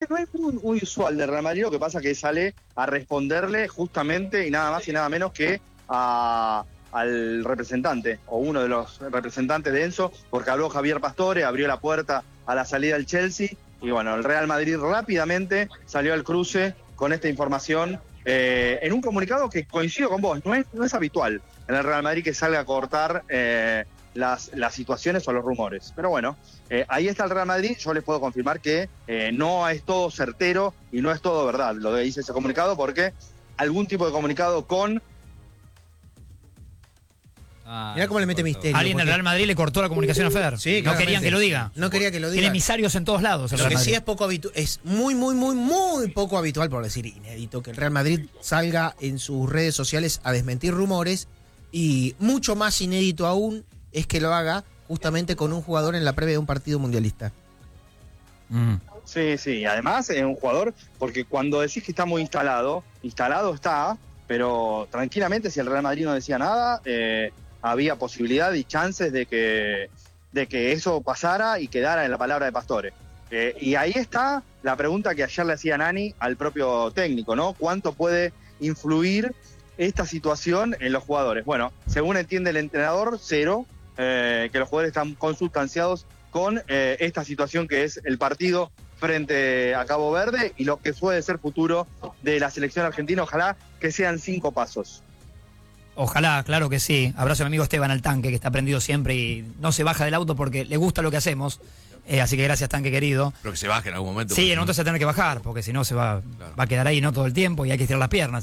no es muy usual de Real Madrid, lo que pasa es que sale a responderle justamente y nada más y nada menos que al representante, o uno de los representantes de Enzo, porque habló Javier Pastore, abrió la puerta a la salida del Chelsea, y bueno, el Real Madrid rápidamente salió al cruce con esta información, en un comunicado que coincido con vos, no es habitual en el Real Madrid que salga a cortar las situaciones o los rumores. Pero bueno, ahí está el Real Madrid. Yo les puedo confirmar que no es todo certero y no es todo verdad lo que dice ese comunicado, porque algún tipo de comunicado con... Mirá cómo le mete misterio. Alguien del Real Madrid le cortó la comunicación a Federer. Sí, no querían que lo diga. No quería que lo diga. Tiene emisarios en todos lados. Lo que sí es poco habitual, es muy poco habitual, por decir inédito, que el Real Madrid salga en sus redes sociales a desmentir rumores, y mucho más inédito aún es que lo haga justamente con un jugador en la previa de un partido mundialista. Sí, además es un jugador, porque cuando decís que está muy instalado está, pero tranquilamente si el Real Madrid no decía nada, había posibilidad y chances de que eso pasara y quedara en la palabra de Pastore. Y ahí está la pregunta que ayer le hacía Nani al propio técnico, ¿no? ¿Cuánto puede influir esta situación en los jugadores? Bueno, según entiende el entrenador, cero, que los jugadores están consustanciados con esta situación que es el partido frente a Cabo Verde y lo que puede ser futuro de la selección argentina. Ojalá que sean 5 pasos. Ojalá, claro que sí. Abrazo a mi amigo Esteban al tanque, que está prendido siempre y no se baja del auto porque le gusta lo que hacemos. Así que gracias, tanque querido. Pero que se baje en algún momento. Sí, en un momento se va a tener que bajar, porque si no va a quedar ahí no todo el tiempo y hay que estirar las piernas.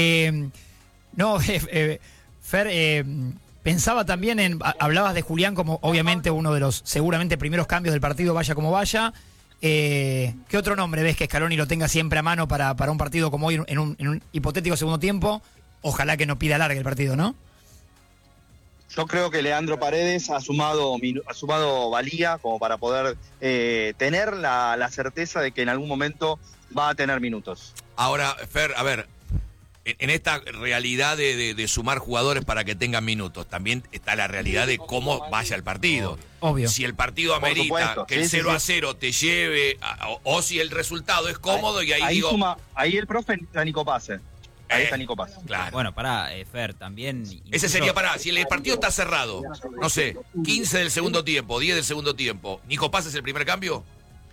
Fer, pensaba también hablabas de Julián como obviamente uno de los seguramente primeros cambios del partido, vaya como vaya. ¿Qué otro nombre ves que Scaloni lo tenga siempre a mano para un partido como hoy en un hipotético segundo tiempo? Ojalá que no pida larga el partido, ¿no? Yo creo que Leandro Paredes ha sumado valía como para poder tener la certeza de que en algún momento va a tener minutos. Ahora, Fer, a ver, en esta realidad de sumar jugadores para que tengan minutos, también está la realidad de cómo vaya el partido. Obvio. Si el partido amerita que el 0-0 te lleve, o si el resultado es cómodo, y ahí digo... Ahí el profe está Nico Pase. Ahí está Nico Paz. Claro. Bueno, pará, Fer, también... Ese sería, si el partido está cerrado, no sé, 15 del segundo tiempo, 10 del segundo tiempo, ¿Nico Paz es el primer cambio?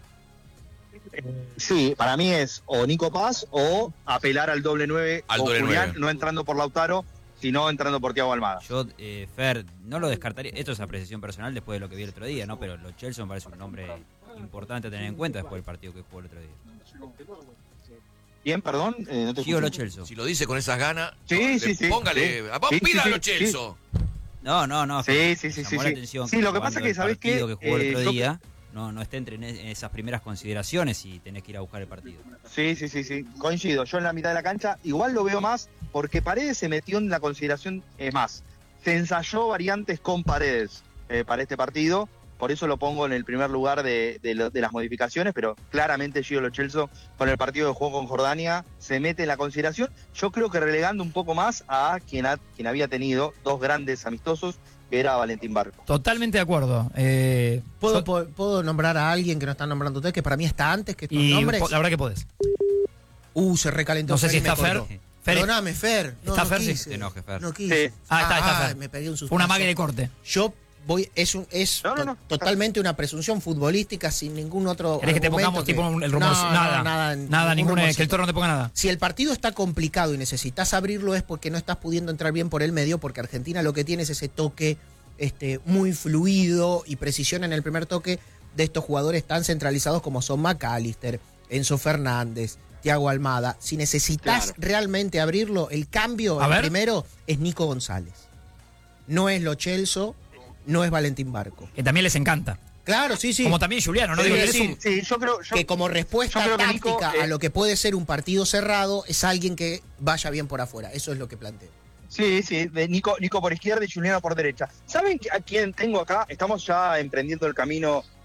Sí, para mí es o Nico Paz o apelar al doble 9 al o doble Julián, 9. No entrando por Lautaro, sino entrando por Thiago Almada. Yo, Fer, no lo descartaría, esto es apreciación personal después de lo que vi el otro día, ¿no? Pero Lo Celso me parece un nombre importante a tener en cuenta después del partido que jugó el otro día. ¿Quién, perdón? No te Gio Lo Celso. Si lo dice con esas ganas, sí. Póngale, pídalo Lo Celso. No. Sí. Llamó la atención Sí, lo que pasa es que, ¿sabés qué? Que jugó el otro día no esté entre en esas primeras consideraciones y tenés que ir a buscar el partido. Sí. Coincido. Yo en la mitad de la cancha igual lo veo más porque Paredes se metió en la consideración más. Se ensayó variantes con Paredes para este partido. Por eso lo pongo en el primer lugar de las modificaciones, pero claramente Gio Lo Celso con el partido de juego con Jordania se mete en la consideración. Yo creo que relegando un poco más a quien había tenido 2 grandes amistosos, que era Valentín Barco. Totalmente de acuerdo. ¿Puedo nombrar a alguien que no están nombrando ustedes, que para mí está antes que estos nombres? La verdad que podés. Se recalentó. No sé si está Fer. Perdóname, Fer. ¿Está Fer? No Te enojes, Fer. No quise. Sí. Está Fer. Me pegué un sustazo. Una magia de corte. Yo totalmente una presunción futbolística sin ningún otro. ¿Querés que te pongamos tipo el rumor? Nada, que el toro no te ponga nada. Si el partido está complicado y necesitas abrirlo es porque no estás pudiendo entrar bien por el medio, porque Argentina lo que tiene es ese toque muy fluido y precisión en el primer toque de estos jugadores tan centralizados como son McAllister, Enzo Fernández, Thiago Almada. Si necesitas realmente abrirlo, el cambio, el primero, es Nico González. No es Lo Celso, no es Valentín Barco. Que también les encanta. Claro, sí. Como también Juliano, ¿no? Yo creo que como respuesta táctica a lo que puede ser un partido cerrado, es alguien que vaya bien por afuera. Eso es lo que planteo. Sí, de Nico por izquierda y Juliano por derecha. ¿Saben a quién tengo acá? Estamos ya emprendiendo el camino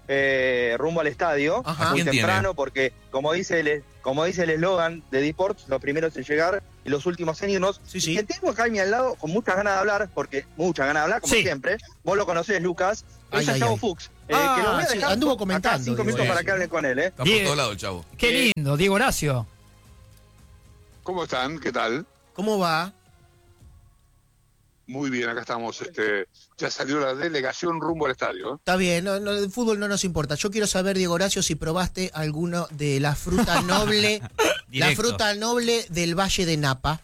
rumbo al estadio, Ajá. muy ¿Quién tiene? temprano, porque como dice el eslogan de D-Sports, los primeros en llegar y los últimos en irnos. Sí, sí. Y que tengo acá a mi al lado con muchas ganas de hablar, porque muchas ganas de hablar, como Sí. siempre. Vos lo conocés, Lucas. Ay, Es ay, Chavo ay. Fuchs. Ah, Que lo voy a sí, dejar anduvo acá comentando, 5 digo, minutos para eso. que hablen con él, Está por Diego. todos lados el chavo. Qué lindo, Diego Horacio. ¿Cómo están? ¿Qué tal? ¿Cómo va? Muy bien, acá estamos. Ya salió la delegación rumbo al estadio. Está bien, el fútbol no nos importa. Yo quiero saber, Diego Horacio, si probaste alguno de la fruta noble, la Directo. fruta noble del Valle de Napa.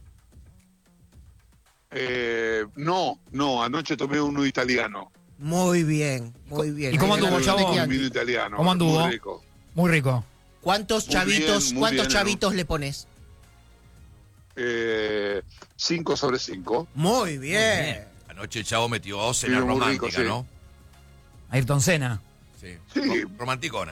No, anoche tomé uno italiano. Muy bien, muy bien. ¿Y cómo Ahí en la anduvo, región de Chavo? Chianti. Un vino italiano. ¿Cómo anduvo? Muy rico. Muy rico. ¿Cuántos Muy chavitos, bien, muy cuántos bien, chavitos le pones? 5 sobre 5. Muy bien. bien. Anoche el chavo metió ócena Sí, muy romántica, rico, sí. ¿no? Ayrton Senna. Sí. Sí. Romanticona.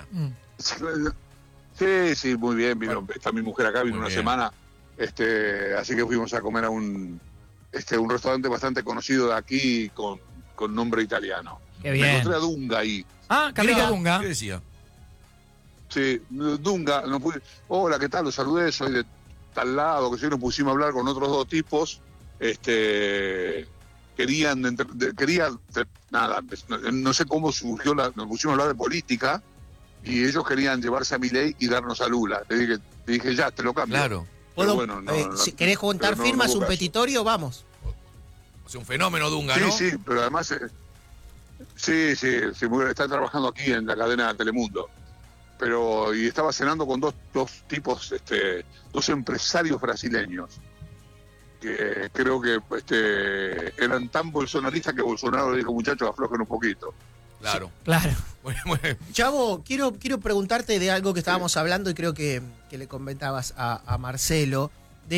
Sí, muy bien. Está mi mujer acá, vino Muy una bien. semana. Así que fuimos a comer a un restaurante bastante conocido de aquí con nombre italiano. Qué Me bien. encontré a Dunga ahí. Ah, Carlito Mira. Dunga. ¿Qué decía? Sí, Dunga, hola, ¿qué tal? Los saludé, soy de tal lado, que nos pusimos a hablar con otros dos tipos, nada, no sé cómo surgió, nos pusimos a hablar de política, y ellos querían llevarse a Milei y darnos a Lula. Le dije, ya, te lo cambio. Claro. Pero ¿Puedo, bueno, si querés juntar pero no firmas, hubo un caso. petitorio, vamos. O sea, un fenómeno Dunga, Sí, ¿no? sí, pero además, sí, está trabajando aquí en la cadena Telemundo. Y estaba cenando con dos tipos, dos empresarios brasileños, que creo que eran tan bolsonaristas que Bolsonaro le dijo, muchachos, aflojen un poquito. Claro. Claro. Muy bien. Chavo, quiero preguntarte de algo que estábamos hablando y creo que le comentabas a Marcelo.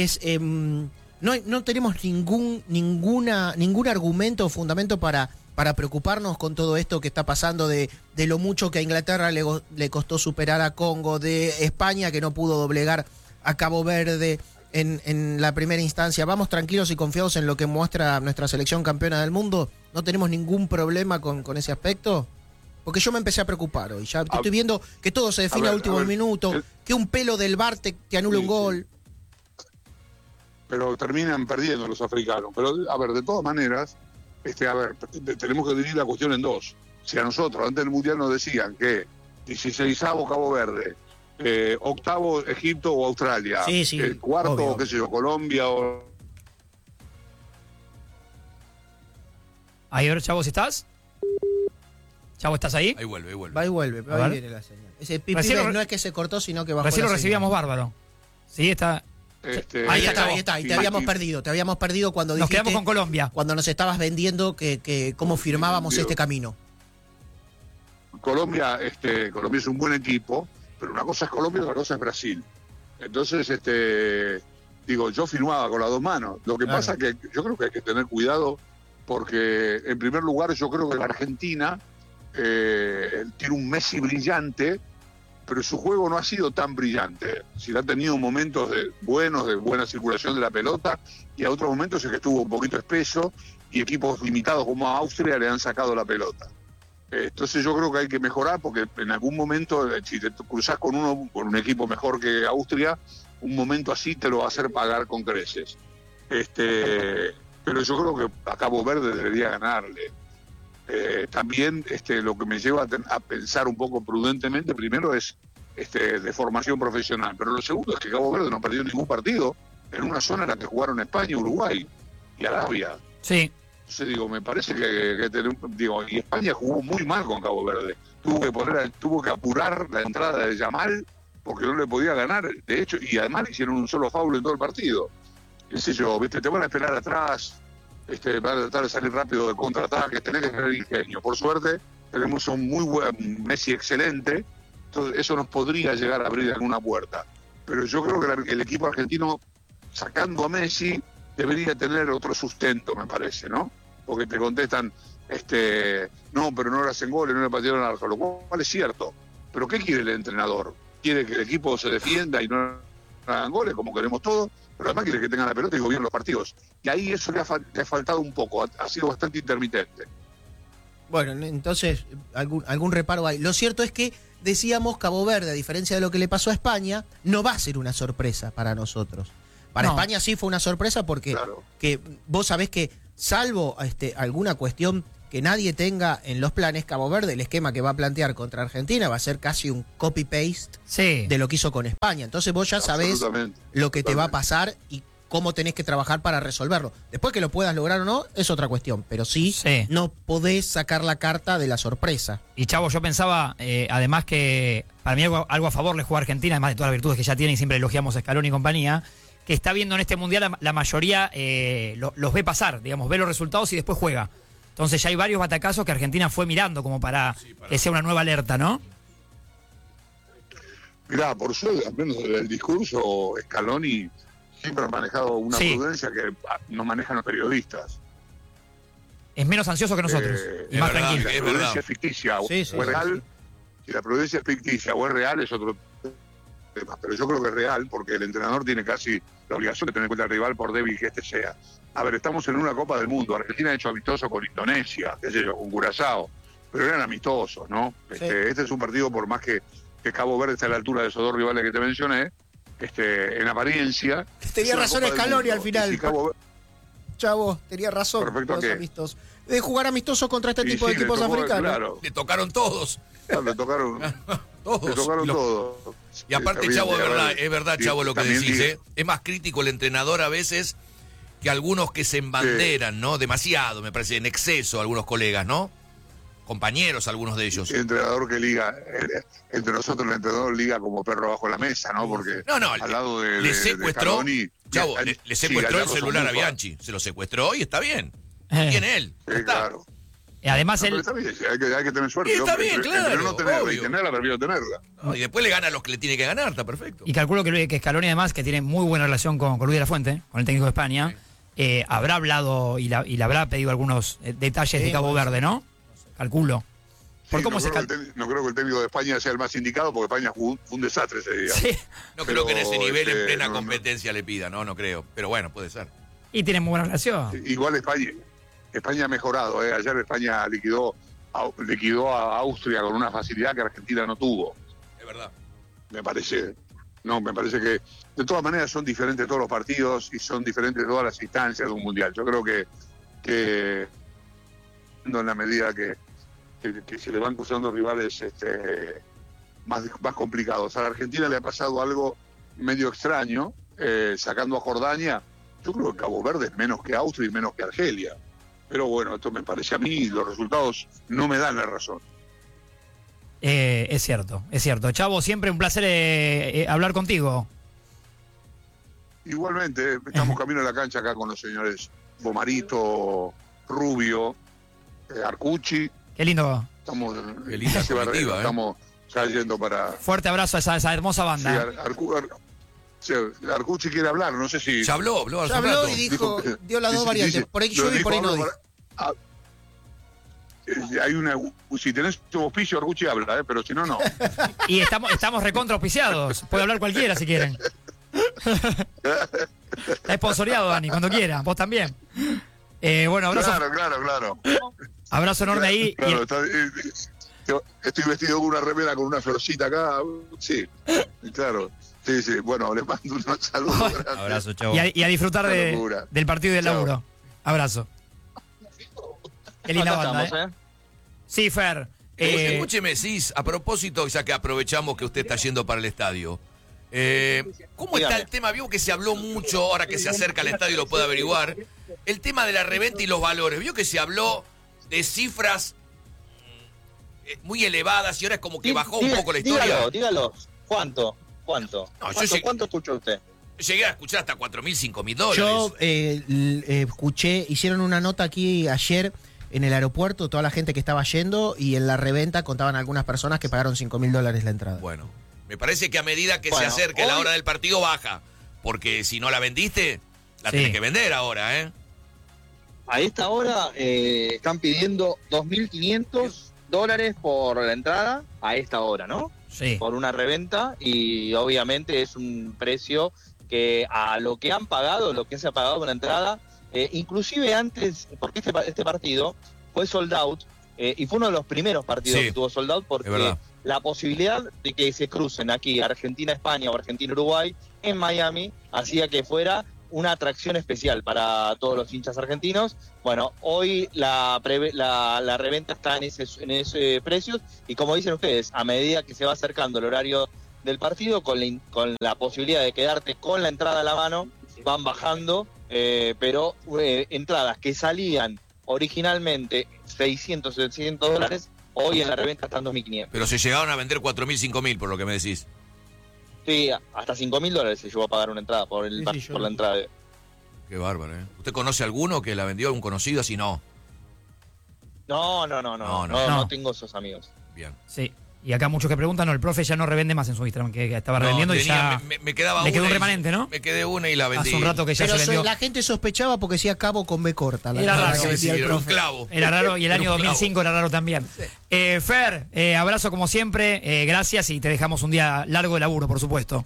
No tenemos ningún argumento o fundamento para preocuparnos con todo esto que está pasando, de lo mucho que a Inglaterra le costó superar a Congo, de España que no pudo doblegar a Cabo Verde en la primera instancia. Vamos tranquilos y confiados en lo que muestra nuestra selección campeona del mundo. ¿No tenemos ningún problema con ese aspecto? Porque yo me empecé a preocupar hoy. Ya estoy viendo que todo se define a último minuto, que un pelo del VAR te anula un gol. Pero terminan perdiendo los africanos. Pero, a ver, de todas maneras, tenemos que dividir la cuestión en dos. Si a nosotros, antes del Mundial, nos decían que 16avo Cabo Verde, octavo Egipto o Australia, Sí, cuarto, obvio. qué sé yo, Colombia o... Ahí, a ver, Chavo, si estás. Chavo, ¿estás ahí? Ahí vuelve. Va y vuelve, A ver. ahí viene la señal. Ese pipi Recién no es que se cortó, sino que bajó Recién la lo recibíamos señal. bárbaro. Sí, está. Ahí está, y te habíamos y- perdido. Te habíamos perdido cuando Nos dijiste, quedamos con Colombia. cuando nos estabas vendiendo que cómo firmábamos Dios. este camino. Colombia es un buen equipo, pero una cosa es Colombia y otra cosa es Brasil. Entonces, yo firmaba con las dos manos. Lo que Claro. pasa es que yo creo que hay que tener cuidado porque, en primer lugar, yo creo que la Argentina tiene un Messi brillante, pero su juego no ha sido tan brillante. Si ha tenido momentos de buena circulación de la pelota, y a otros momentos es que estuvo un poquito espeso y equipos limitados como Austria le han sacado la pelota. Entonces yo creo que hay que mejorar porque en algún momento, si te cruzás con un equipo mejor que Austria, un momento así te lo va a hacer pagar con creces. Pero yo creo que a Cabo Verde debería ganarle. También lo que me lleva a pensar un poco prudentemente, primero es de formación profesional, pero lo segundo es que Cabo Verde no perdió ningún partido en una zona en la que jugaron España, Uruguay y Arabia. Sí. Entonces me parece que y España jugó muy mal con Cabo Verde. Tuvo que apurar la entrada de Yamal porque no le podía ganar, de hecho, y además hicieron un solo foul en todo el partido. Qué sé yo, te van a esperar atrás, van a tratar de salir rápido de contraataque, tenés que tener ingenio. Por suerte, tenemos un muy buen Messi excelente, entonces eso nos podría llegar a abrir alguna puerta. Pero yo creo que el equipo argentino, sacando a Messi, debería tener otro sustento, me parece, ¿no? Porque te contestan, no, pero no le hacen goles, no le patearon al arco, lo cual es cierto. Pero ¿qué quiere el entrenador? ¿Quiere que el equipo se defienda y no hagan goles, como queremos todos? Pero además quiere que tengan la pelota y gobiernen los partidos. Y ahí eso le ha faltado un poco, ha sido bastante intermitente. Bueno, entonces algún reparo hay. Lo cierto es que decíamos Cabo Verde, a diferencia de lo que le pasó a España, no va a ser una sorpresa para nosotros. Para España sí fue una sorpresa porque que vos sabés que, salvo alguna cuestión que nadie tenga en los planes, Cabo Verde, el esquema que va a plantear contra Argentina va a ser casi un copy-paste de lo que hizo con España. Entonces vos ya sabés lo que te va a pasar y cómo tenés que trabajar para resolverlo. Después que lo puedas lograr o no, es otra cuestión. Pero sí. No podés sacar la carta de la sorpresa. Y Chavo, yo pensaba, además que para mí algo a favor le juega a Argentina, además de todas las virtudes que ya tiene y siempre elogiamos a Scaloni y compañía, que está viendo en este Mundial la mayoría los ve pasar, digamos, ve los resultados y después juega. Entonces ya hay varios batacazos que Argentina fue mirando como para que sea una nueva alerta, ¿no? Mirá, por suerte, al menos del discurso, Scaloni siempre ha manejado una prudencia que no manejan los periodistas. Es menos ansioso que nosotros y más tranquilo. Si la prudencia es ficticia o es real, si la prudencia es ficticia o es real es otro tema. Pero yo creo que es real porque el entrenador tiene casi la obligación de tener en cuenta al rival por débil que este sea. A ver, estamos en una Copa del Mundo. Argentina ha hecho amistoso con Indonesia, qué sé yo, con Curazao, pero eran amistosos, ¿no? Este es un partido, por más que Cabo Verde está a la altura de esos dos rivales que te mencioné, en apariencia... Tenía razón Scaloni al final. Si Chavo, tenía razón. Perfecto, los amistosos. De jugar amistosos contra este tipo de equipos africanos. Claro. Le tocaron todos. Claro, le tocaron todos. Le tocaron todos. Y aparte, Chavo, es verdad, Chavo, lo que decís, ¿eh? Es más crítico el entrenador a veces que algunos que se embanderan, ¿no? Demasiado, me parece, en exceso, algunos colegas, ¿no? Compañeros, algunos de ellos. El entrenador que liga, entre nosotros el entrenador liga como perro bajo la mesa, ¿no? Porque al lado le secuestró, Chavo, le secuestró el celular a Bianchi, se lo secuestró y está bien. Tiene él. Claro. Además él... Está bien, hay que tener suerte. Está bien, claro. Pero no tenerla y tenerla, prefiero tenerla. No, y después le gana a los que le tiene que ganar, está perfecto. Y calculo que Scaloni, además, que tiene muy buena relación con Luis de la Fuente, con el técnico de España, habrá hablado y le habrá pedido algunos detalles de Cabo Verde, ¿no? Calculo. Sí, no creo que el técnico de España sea el más indicado, porque España fue un desastre ese día. Sí. No creo que en ese nivel, en plena competencia, le pida, no creo. Pero bueno, puede ser. Y tienen muy buena relación. Igual España ha mejorado. Ayer España liquidó a Austria con una facilidad que Argentina no tuvo. Es verdad. Me parece que de todas maneras son diferentes todos los partidos y son diferentes todas las instancias de un mundial. Yo creo que en la medida que se le van cruzando rivales más complicados. A la Argentina le ha pasado algo medio extraño, sacando a Jordania. Yo creo que Cabo Verde es menos que Austria y menos que Argelia. Pero bueno, esto me parece a mí, los resultados no me dan la razón. Es cierto. Chavo, siempre un placer hablar contigo. Igualmente, estamos camino a la cancha acá con los señores Bomarito, Rubio, Arcucci. Qué lindo. Qué linda comitiva, estamos ya yendo para... Fuerte abrazo a esa hermosa banda. Sí, Arcucci quiere hablar, no sé si... Ya habló y dio las dos variantes. Por ahí llueve y por ahí no dijo. Si tenés tu auspicio, Arcucci habla, pero si no, no. Y estamos recontra auspiciados. Puede hablar cualquiera si quieren. Está esponsoreado, Dani, cuando quiera. Vos también. Bueno, abrazo. Claro. Abrazo enorme ahí. Claro, estoy vestido con una remera con una florcita acá. Sí, claro. Sí. Bueno, les mando un saludo. Abrazo, chavo. Y a disfrutar del partido y del laburo. Abrazo. Qué linda banda, ¿eh? Sí, Fer. Escúcheme, Cis, a propósito, ya que aprovechamos que usted está yendo para el estadio. ¿Cómo está el tema? Vio que se habló mucho, ahora que se acerca al estadio lo puede averiguar. El tema de la reventa y los valores. Vio que se habló de cifras muy elevadas y ahora es como que bajó un poco la historia. Dígalo. ¿Cuánto? ¿Cuánto escuchó usted? Llegué a escuchar hasta $4.000, $5.000. Yo escuché, hicieron una nota aquí ayer en el aeropuerto, toda la gente que estaba yendo, y en la reventa contaban algunas personas que pagaron $5.000 la entrada. Bueno, me parece que a medida que se acerque la hora del partido baja, porque si no la vendiste, la tenés que vender ahora, ¿eh? A esta hora están pidiendo $2.500 por la entrada, a esta hora, ¿no? Sí. Por una reventa, y obviamente es un precio que a lo que han pagado, lo que se ha pagado por la entrada, inclusive antes, porque este partido fue sold out y fue uno de los primeros partidos que tuvo Sold Out, porque la posibilidad de que se crucen aquí Argentina-España o Argentina-Uruguay en Miami hacía que fuera una atracción especial para todos los hinchas argentinos. Bueno, hoy la reventa está en ese precio, y como dicen ustedes, a medida que se va acercando el horario del partido, con la posibilidad de quedarte con la entrada a la mano, van bajando, pero entradas que salían originalmente $600, $700, hoy en la reventa están $2.500. Pero se llegaron a vender 4.000, 5.000, por lo que me decís. Sí, hasta $5.000 se llegó a pagar una entrada por la entrada. Qué bárbaro, ¿eh? ¿Usted conoce alguno que la vendió, algún conocido? Así no. No tengo esos amigos. Bien. Sí. Y acá muchos que preguntan, no, el profe ya no revende más en su Instagram, que estaba revendiendo y ya me quedaba le quedó un remanente, ¿no? Me quedé una y la vendí. Hace un rato que ya Pero se vendió. la gente sospechaba porque decía cabo con B corta. Era raro. que vendía el Era un profe. clavo. Era raro, y el año 2005 era raro también. Sí. Fer, abrazo como siempre, gracias, y te dejamos un día largo de laburo, por supuesto.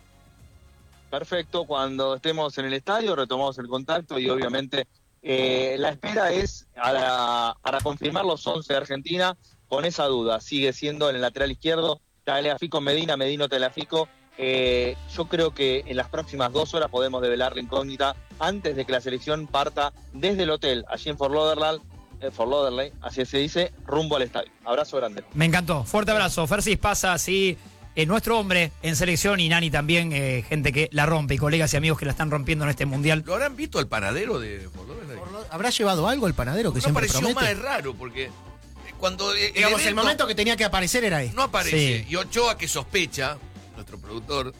Perfecto, cuando estemos en el estadio retomamos el contacto, y obviamente la espera es para confirmar los 11 de Argentina. Con esa duda sigue siendo en el lateral izquierdo Tagliafico Medino Tagliafico. Yo creo que en las próximas 2 horas podemos develar la incógnita antes de que la selección parta desde el hotel allí en Fort Lauderdale, así se dice, rumbo al estadio. Abrazo grande. Me encantó, fuerte abrazo. Fersis pasa así, nuestro hombre en selección, y Nani también, gente que la rompe, y colegas y amigos que la están rompiendo en este mundial. ¿Lo habrán visto al panadero de Fort Lauderdale? ¿Habrá llevado algo el panadero que No siempre pareció promete? más raro, porque cuando Digamos, el momento que tenía que aparecer era este. no aparece. Sí. Y Ochoa, que sospecha, nuestro productor,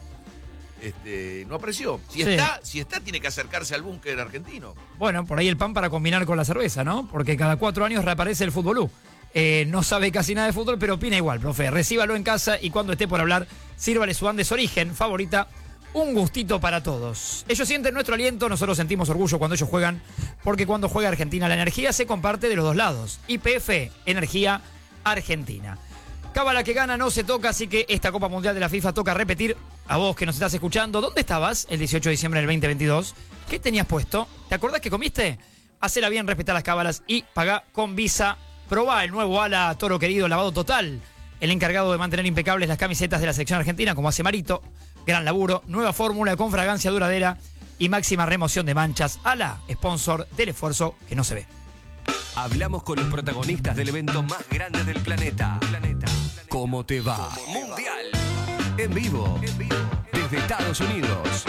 no apareció. Si está, tiene que acercarse al búnker argentino. Bueno, por ahí el pan para combinar con la cerveza, ¿no? Porque cada 4 años reaparece el fútbolú. No sabe casi nada de fútbol, pero opina igual, profe. Recíbalo en casa, y cuando esté por hablar, sírvale su Andes Origen favorita. Un gustito para todos. Ellos sienten nuestro aliento, nosotros sentimos orgullo cuando ellos juegan, porque cuando juega Argentina la energía se comparte de los dos lados. YPF, Energía Argentina. Cábala que gana no se toca, así que esta Copa Mundial de la FIFA toca repetir. A vos que nos estás escuchando, ¿dónde estabas el 18 de diciembre del 2022? ¿Qué tenías puesto? ¿Te acordás que comiste? Hacela bien, respetá las cábalas y pagá con Visa. Probá el nuevo Ala Toro Querido Lavado Total, el encargado de mantener impecables las camisetas de la selección argentina, como hace Marito. Gran laburo, nueva fórmula con fragancia duradera y máxima remoción de manchas. Ala, sponsor del esfuerzo que no se ve. Hablamos con los protagonistas del evento más grande del planeta. ¿Cómo te va? Mundial. En vivo. Desde Estados Unidos.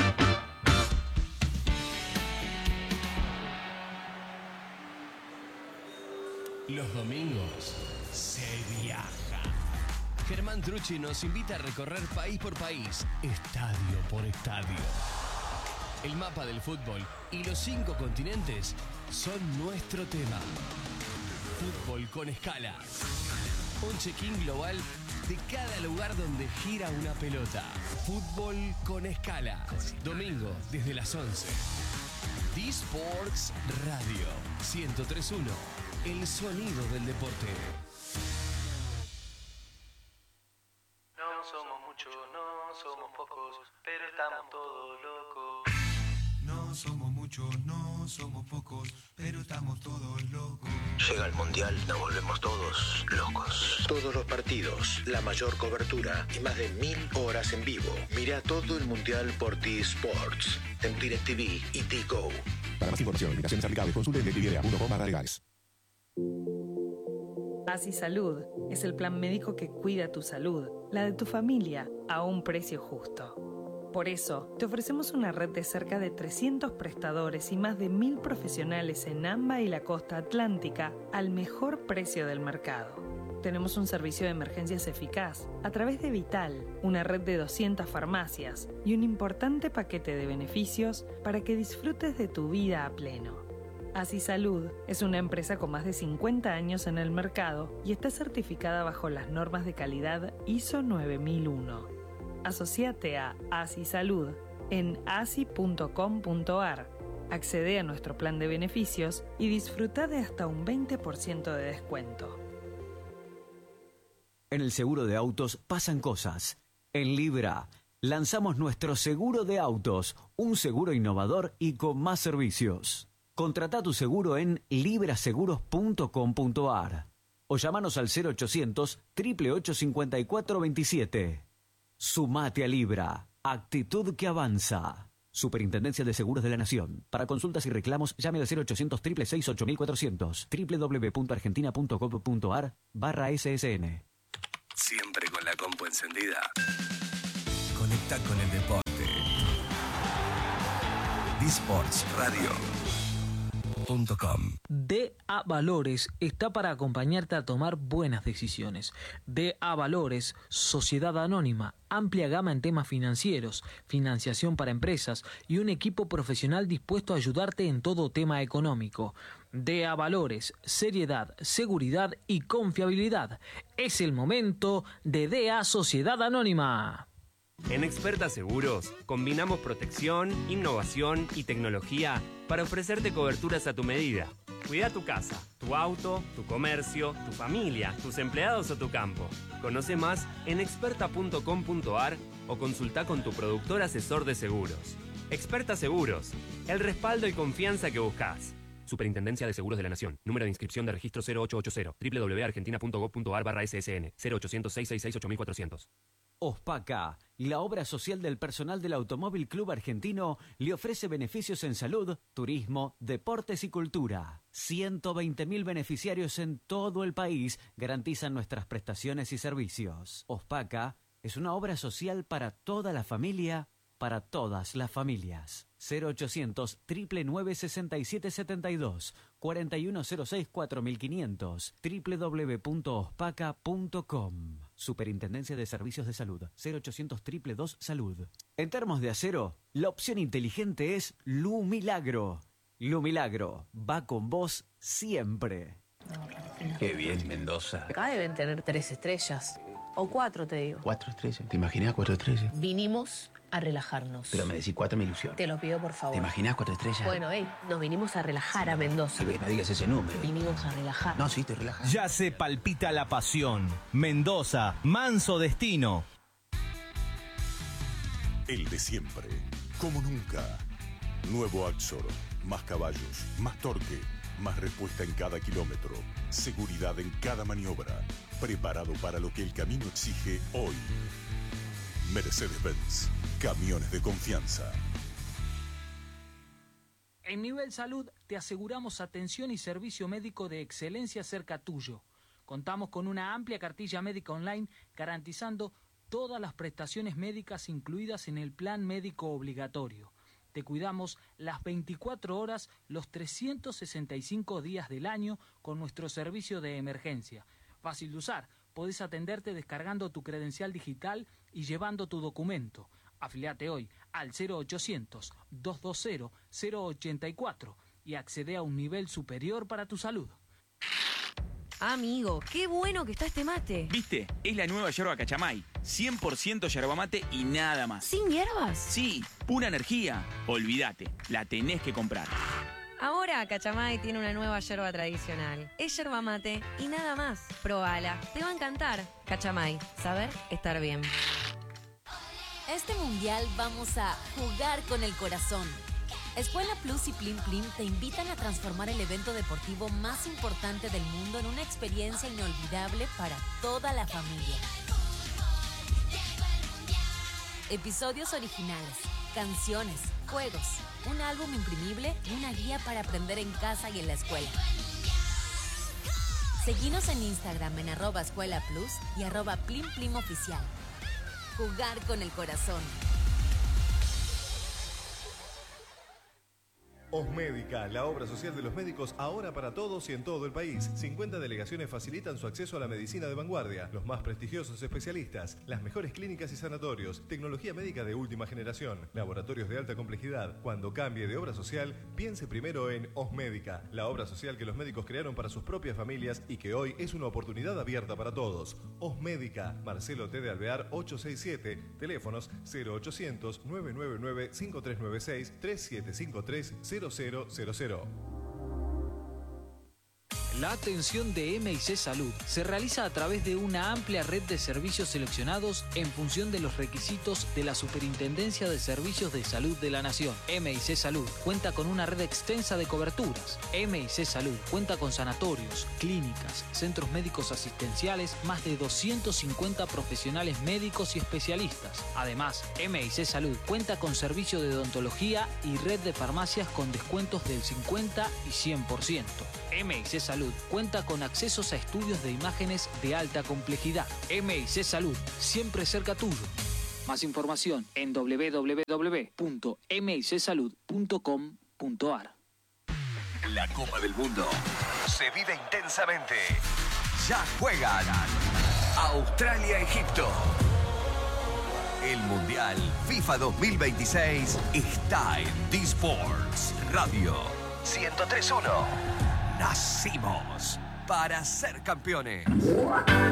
Los domingos se viaja. Germán Trucci nos invita a recorrer país por país, estadio por estadio. El mapa del fútbol y los 5 continentes son nuestro tema. Fútbol con escala. Un check-in global de cada lugar donde gira una pelota. Fútbol con escala. Domingo desde las 11. D-Sports Radio 103.1. El sonido del deporte. No somos muchos, no somos pocos, pero estamos todos locos. No somos muchos, no somos pocos, pero estamos todos locos. Llega el Mundial, nos volvemos todos locos. Todos los partidos, la mayor cobertura y más de 1000 horas en vivo. Mira todo el Mundial por T-Sports, en DirecTV y T-Go. Para más información, invitaciones aplicables, consulte en DirecTV.com/legales. Así Salud es el plan médico que cuida tu salud, la de tu familia, a un precio justo. Por eso, te ofrecemos una red de cerca de 300 prestadores y más de 1000 profesionales en AMBA y la costa atlántica al mejor precio del mercado. Tenemos un servicio de emergencias eficaz a través de Vital, una red de 200 farmacias y un importante paquete de beneficios para que disfrutes de tu vida a pleno. Así Salud es una empresa con más de 50 años en el mercado y está certificada bajo las normas de calidad ISO 9001. Asociate a Así Salud en asi.com.ar. Accede a nuestro plan de beneficios y disfruta de hasta un 20% de descuento. En el seguro de autos pasan cosas. En Libra lanzamos nuestro seguro de autos, un seguro innovador y con más servicios. Contrata tu seguro en libraseguros.com.ar o llamanos al 0800-888-5427. Sumate a Libra. Actitud que avanza. Superintendencia de Seguros de la Nación. Para consultas y reclamos, llame al 0800-666-8400. www.argentina.gov.ar/SSN. Siempre con la compu encendida. Conecta con el deporte. disportsradio.com. DA Valores está para acompañarte a tomar buenas decisiones. DA Valores, Sociedad Anónima, amplia gama en temas financieros, financiación para empresas y un equipo profesional dispuesto a ayudarte en todo tema económico. DA Valores, seriedad, seguridad y confiabilidad. Es el momento de DA Sociedad Anónima. En Experta Seguros combinamos protección, innovación y tecnología para ofrecerte coberturas a tu medida. Cuida tu casa, tu auto, tu comercio, tu familia, tus empleados o tu campo. Conoce más en experta.com.ar o consulta con tu productor asesor de seguros. Experta Seguros, el respaldo y confianza que buscas. Superintendencia de Seguros de la Nación. Número de inscripción de registro 0880. www.argentina.gov.ar/SSN. 0800-666-8400. OSPACA, la obra social del personal del Automóvil Club Argentino, le ofrece beneficios en salud, turismo, deportes y cultura. 120.000 beneficiarios en todo el país garantizan nuestras prestaciones y servicios. OSPACA es una obra social para toda la familia, para todas las familias. 0800-999-6772, 4106-4500, www.ospaca.com. Superintendencia de Servicios de Salud, 0800-222-SALUD. En termos de acero, la opción inteligente es Lumilagro. Lumilagro va con vos siempre. Qué bien, Mendoza. Acá deben tener 3 estrellas. O 4, te digo. 4 estrellas. ¿Te imaginas 4 estrellas? Vinimos a relajarnos. Pero me decís 4, me ilusiona. Te lo pido, por favor. ¿Te imaginas 4 estrellas? Bueno, nos vinimos a relajar a Mendoza. No digas ese número. Vinimos a relajar. No, sí, estoy relajado. Ya se palpita la pasión. Mendoza, manso destino. El de siempre, como nunca. Nuevo Axor, más caballos, más torque, más respuesta en cada kilómetro, seguridad en cada maniobra, preparado para lo que el camino exige hoy. Mercedes-Benz, camiones de confianza. En Nivel Salud te aseguramos atención y servicio médico de excelencia cerca tuyo. Contamos con una amplia cartilla médica online garantizando todas las prestaciones médicas incluidas en el plan médico obligatorio. Te cuidamos las 24 horas, los 365 días del año con nuestro servicio de emergencia. Fácil de usar, podés atenderte descargando tu credencial digital y llevando tu documento. Afiliate hoy al 0800-220-084 y accede a un nivel superior para tu salud. Amigo, qué bueno que está este mate. ¿Viste? Es la nueva yerba Cachamay. 100% yerba mate y nada más. ¿Sin hierbas? Sí, pura energía. Olvídate, la tenés que comprar. Ahora Cachamay tiene una nueva yerba tradicional. Es yerba mate y nada más. Probala, te va a encantar. Cachamay, saber estar bien. Este mundial vamos a jugar con el corazón. Escuela Plus y Plim Plim te invitan a transformar el evento deportivo más importante del mundo en una experiencia inolvidable para toda la familia. Episodios originales, canciones, juegos, un álbum imprimible y una guía para aprender en casa y en la escuela. Seguinos en Instagram en @escuelaplus y @PlimPlimOficial. Jugar con el corazón. Osmédica, la obra social de los médicos ahora para todos y en todo el país. 50 delegaciones facilitan su acceso a la medicina de vanguardia, los más prestigiosos especialistas, las mejores clínicas y sanatorios, tecnología médica de última generación, laboratorios de alta complejidad. Cuando cambie de obra social, piense primero en Osmédica, la obra social que los médicos crearon para sus propias familias y que hoy es una oportunidad abierta para todos. Osmédica, Marcelo T. de Alvear 867, teléfonos 0800-999-5396, 3753-0000. La atención de M&C Salud se realiza a través de una amplia red de servicios seleccionados en función de los requisitos de la Superintendencia de Servicios de Salud de la Nación. M&C Salud cuenta con una red extensa de coberturas. M&C Salud cuenta con sanatorios, clínicas, centros médicos asistenciales, más de 250 profesionales médicos y especialistas. Además, M&C Salud cuenta con servicio de odontología y red de farmacias con descuentos del 50 y 100%. M&C Salud cuenta con accesos a estudios de imágenes de alta complejidad. M&C Salud, siempre cerca tuyo. Más información en www.micsalud.com.ar. La Copa del Mundo se vive intensamente. Ya juegan Australia-Egipto. El Mundial FIFA 2026 está en D-Sports Radio 103.1. Nacimos para ser campeones.